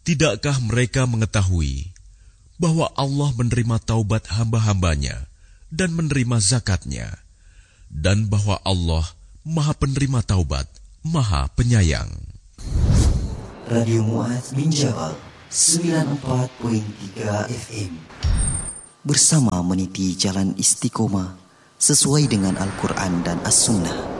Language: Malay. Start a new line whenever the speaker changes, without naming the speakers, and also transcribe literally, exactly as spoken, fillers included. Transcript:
Tidakkah mereka mengetahui bahwa Allah menerima taubat hamba-hambanya dan menerima zakatnya, dan bahwa Allah Maha Penerima Taubat, Maha Penyayang.
Radio Mu'adz bin Jabal sembilan puluh empat koma tiga F M bersama meniti jalan istiqomah sesuai dengan Al-Quran dan As-Sunnah.